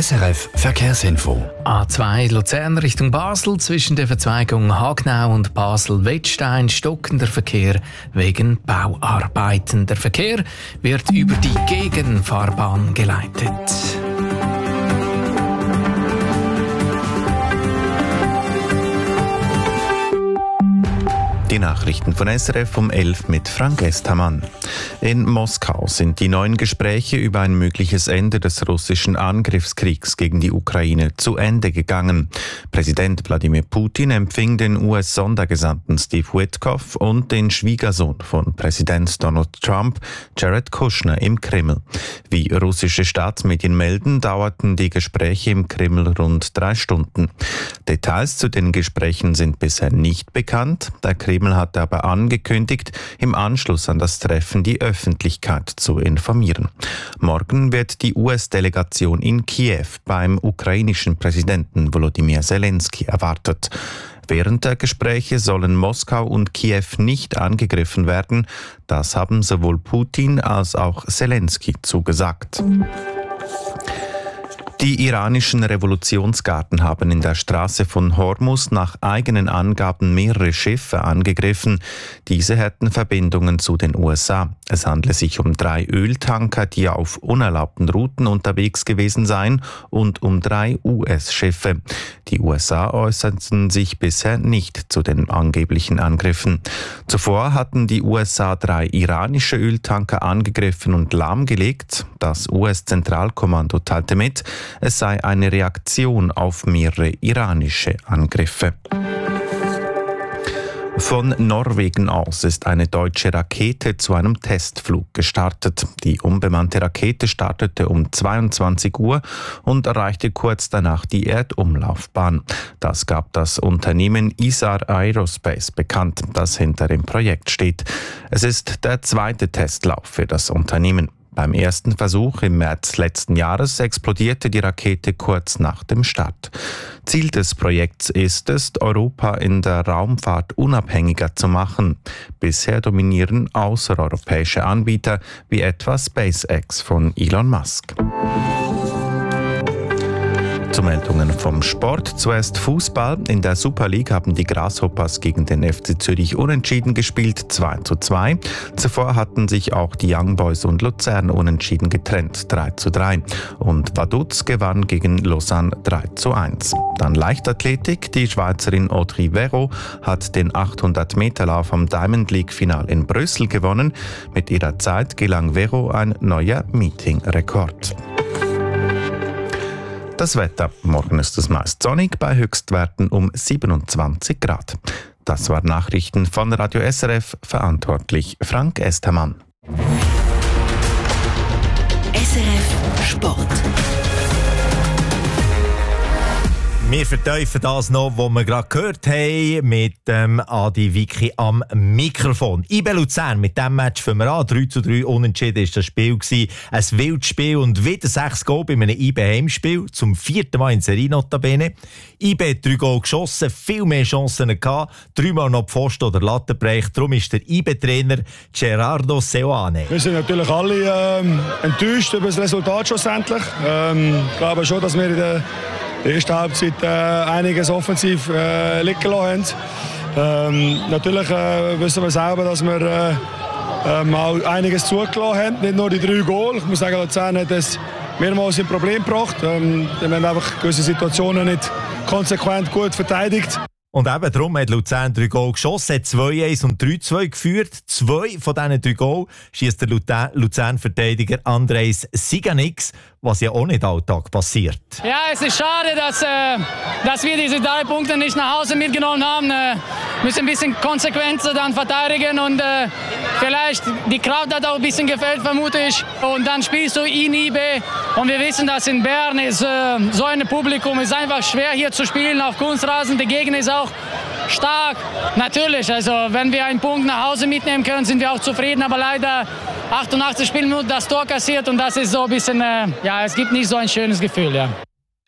SRF Verkehrsinfo. A2 Luzern Richtung Basel zwischen der Verzweigung Hagnau und Basel-Wettstein stockender Verkehr wegen Bauarbeiten. Der Verkehr wird über die Gegenfahrbahn geleitet. Die Nachrichten von SRF um 11 mit Frank Estermann. In Moskau sind die neuen Gespräche über ein mögliches Ende des russischen Angriffskriegs gegen die Ukraine zu Ende gegangen. Präsident Wladimir Putin empfing den US-Sondergesandten Steve Witkoff und den Schwiegersohn von Präsident Donald Trump, Jared Kushner, im Kreml. Wie russische Staatsmedien melden, dauerten die Gespräche im Kreml rund 3 Stunden. Details zu den Gesprächen sind bisher nicht bekannt. Der Kreml hatte aber angekündigt, im Anschluss an das Treffen die Öffentlichkeit zu informieren. Morgen wird die US-Delegation in Kiew beim ukrainischen Präsidenten Volodymyr Zelensky erwartet. Während der Gespräche sollen Moskau und Kiew nicht angegriffen werden. Das haben sowohl Putin als auch Zelensky zugesagt. Die iranischen Revolutionsgarden haben in der Straße von Hormuz nach eigenen Angaben mehrere Schiffe angegriffen. Diese hätten Verbindungen zu den USA. Es handle sich um 3 Öltanker, die auf unerlaubten Routen unterwegs gewesen seien, und um 3 US-Schiffe. Die USA äußerten sich bisher nicht zu den angeblichen Angriffen. Zuvor hatten die USA 3 iranische Öltanker angegriffen und lahmgelegt. Das US-Zentralkommando teilte mit, es sei eine Reaktion auf mehrere iranische Angriffe. Von Norwegen aus ist eine deutsche Rakete zu einem Testflug gestartet. Die unbemannte Rakete startete um 22 Uhr und erreichte kurz danach die Erdumlaufbahn. Das gab das Unternehmen Isar Aerospace bekannt, das hinter dem Projekt steht. Es ist der 2. Testlauf für das Unternehmen. Beim ersten Versuch im März letzten Jahres explodierte die Rakete kurz nach dem Start. Ziel des Projekts ist es, Europa in der Raumfahrt unabhängiger zu machen. Bisher dominieren außereuropäische Anbieter wie etwa SpaceX von Elon Musk. Zu Meldungen vom Sport. Zuerst Fußball. In der Super League haben die Grasshoppers gegen den FC Zürich unentschieden gespielt, 2:2. Zuvor hatten sich auch die Young Boys und Luzern unentschieden getrennt, 3:3. Und Vaduz gewann gegen Lausanne 3:1. Dann Leichtathletik. Die Schweizerin Audrey Vero hat den 800-Meter-Lauf am Diamond League-Final in Brüssel gewonnen. Mit ihrer Zeit gelang Vero ein neuer Meeting-Rekord. Das Wetter. Morgen ist es meist sonnig bei Höchstwerten um 27 Grad. Das waren Nachrichten von Radio SRF, verantwortlich Frank Estermann. SRF Sport. Wir vertiefen das noch, was wir gerade gehört haben, mit Adi Vicky am Mikrofon. IB Luzern, mit diesem Match fangen wir an. 3:3 unentschieden war das Spiel gewesen. Ein wildes Spiel und wieder 6 Goal bei einem IB-Heimspiel. Zum 4. Mal in Serie notabene. IB hat 3 Goal geschossen, viel mehr Chancen gehabt. 3-mal noch Pfosten oder Lattenbereich. Darum ist der IB-Trainer Gerardo Seoane. Wir sind natürlich alle enttäuscht über das Resultat schlussendlich. Ich glaube schon, dass wir in der ersten Halbzeit einiges offensiv liegen lassen haben. Natürlich wissen wir selber, dass wir auch einiges zugelassen haben, nicht nur die 3 Goal. Ich muss sagen, Luzern hat das mehrmals ein Problem gebracht. Wir haben einfach gewisse Situationen nicht konsequent gut verteidigt. Und eben darum hat Luzern 3 Goal geschossen, hat 2:1 und 3:2 geführt. 2 von diesen 3 Goal schiesst der Luzern-Verteidiger Andrejs Siganix, was ja auch nicht alltag passiert. Ja, es ist schade, dass wir diese 3 Punkte nicht nach Hause mitgenommen haben. Wir müssen ein bisschen konsequenter dann verteidigen und vielleicht die Kraft hat auch ein bisschen gefällt, vermute ich. Und dann spielst du in IB und wir wissen, dass in Bern ist so ein Publikum ist einfach schwer hier zu spielen auf Kunstrasen. Der Gegner ist auch stark. Natürlich, also wenn wir einen Punkt nach Hause mitnehmen können, sind wir auch zufrieden. Aber leider 88 Spielminuten das Tor kassiert und das ist so ein bisschen, es gibt nicht so ein schönes Gefühl. Ja.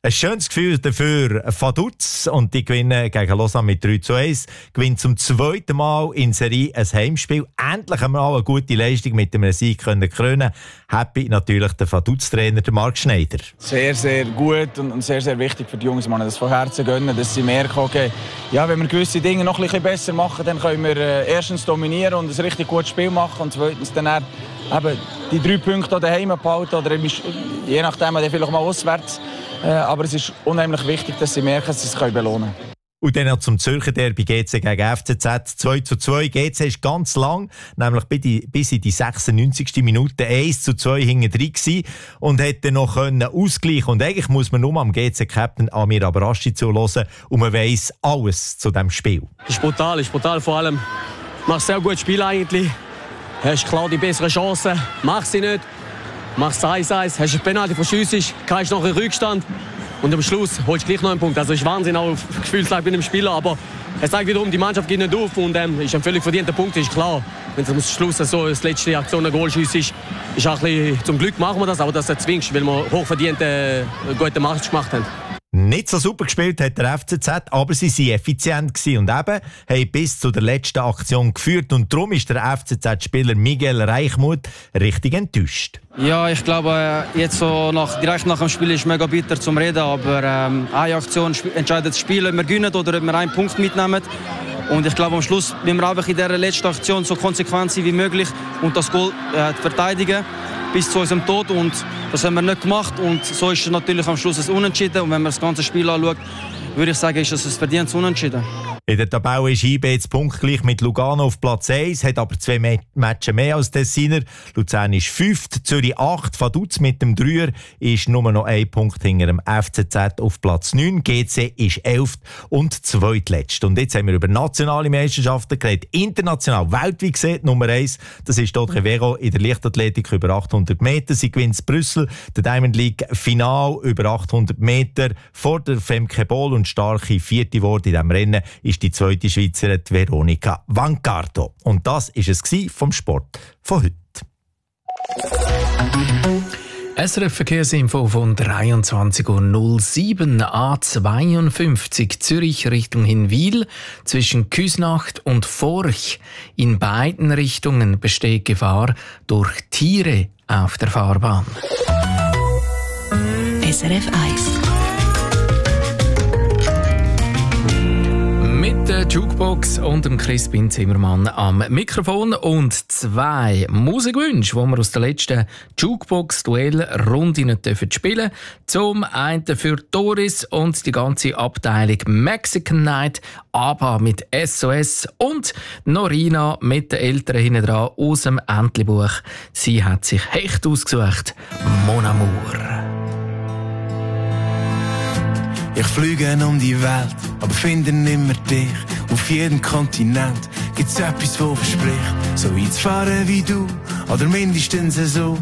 Ein schönes Gefühl dafür Vaduz und die gewinnen gegen Lausanne mit 3-1. Gewinnt zum zweiten Mal in Serie ein Heimspiel. Endlich einmal eine gute Leistung mit einem Sieg krönen. Happy natürlich der Vaduz-Trainer Marc Schneider. Sehr, sehr gut und sehr, sehr wichtig für die Jungs, das von Herzen gönnen, dass sie merken, okay, ja, wenn wir gewisse Dinge noch ein bisschen besser machen, dann können wir erstens dominieren und ein richtig gutes Spiel machen und zweitens dann eben die 3 Punkte daheim behalten oder je nachdem dann vielleicht mal auswärts. Aber es ist unheimlich wichtig, dass sie merken, dass sie es belohnen können. Und dann noch zum Zürcher Derby GC gegen FCZ 2-2. GC ist ganz lang, nämlich bis in die 96. Minute 1-2 hinten drin gewesen und hätte noch ausgleichen. Und eigentlich muss man nur am GC-Captain Amir Abraschi zuhören und man weiss alles zu diesem Spiel. Es ist brutal. Vor allem machst du ein sehr gutes Spiel eigentlich. Hast klar die besseren Chancen, machst sie nicht. Machst 1-1, hast einen Penalty verschiessest, kannst noch einen Rückstand und am Schluss holst du gleich noch einen Punkt. Also ist Wahnsinn, auch auf Gefühlslage bei einem Spieler, aber es zeigt wiederum, die Mannschaft geht nicht auf und ist ein völlig verdienter Punkt, ist klar. Wenn du am Schluss so das letzte Aktion ein Goal schiessest, ist auch ein bisschen, zum Glück machen wir das, aber das erzwingst, weil wir hochverdient einen guten Match gemacht haben. Nicht so super gespielt hat der FCZ, aber sie waren effizient gewesen und eben haben bis zu der letzten Aktion geführt. Und darum ist der FCZ-Spieler Miguel Reichmuth richtig enttäuscht. Ja, ich glaube, jetzt so direkt nach dem Spiel ist es mega bitter zum Reden, aber eine Aktion entscheidet das Spiel, ob wir gewinnen oder ob wir einen Punkt mitnehmen. Und ich glaube, am Schluss müssen wir einfach in dieser letzten Aktion so konsequent sein wie möglich und das Goal verteidigen bis zu unserem Tod. Und das haben wir nicht gemacht. Und so ist es natürlich am Schluss ein Unentschieden. Und wenn man das ganze Spiel anschaut, würde ich sagen, ist es ein verdientes Unentschieden. In der Tabelle ist IB jetzt punktgleich mit Lugano auf Platz 1, hat aber 2 Matches mehr als Tessiner. Luzern ist 5., Zürich 8, Vaduz mit dem 3er ist nur noch 1 Punkt hinter dem FCZ auf Platz 9. GC ist 11. und zweitletzt. Und jetzt haben wir über nationale Meisterschaften geredet. International, weltweit gesehen, Nummer 1, das ist Dodre Vero in der Leichtathletik über 800 Meter. Sie gewinnt in Brüssel, der Diamond League Final über 800 Meter vor der Femke Boll und starke 4. Wort in diesem Rennen ist die zweite Schweizerin Veronika Vancardo. Und das war es vom Sport von heute. SRF Verkehrsinfo von 23.07 Uhr A52 Zürich Richtung Hinwil zwischen Küsnacht und Forch. In beiden Richtungen besteht Gefahr durch Tiere auf der Fahrbahn. SRF 1 mit der Jukebox und dem Crispin Zimmermann am Mikrofon und 2 Musikwünsche, die wir aus der letzten Jukebox-Duell-Runde spielen. Zum einen für Doris und die ganze Abteilung Mexican Night, ABBA mit SOS und Norina mit den Eltern hinten dran aus dem Entlebuch. Sie hat sich Hecht ausgesucht, Mon Amour. Ich fliege um die Welt, aber finde nimmer dich. Auf jedem Kontinent gibt's etwas, wo verspricht, so weit zu fahren wie du, oder mindestens so.